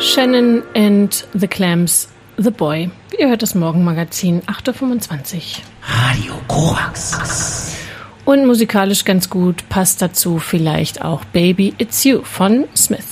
Shannon and the Clams, The Boy. Ihr hört das Morgenmagazin, 8.25 Uhr. Radio Korax. Und musikalisch ganz gut passt dazu vielleicht auch Baby It's You von Smith.